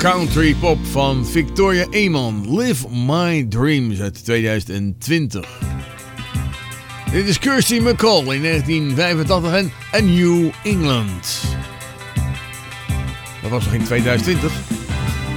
country pop van Victoria Amon. Live My Dreams uit 2020. Dit is Kirsty MacColl in 1985 en A New England. Dat was nog in 2020.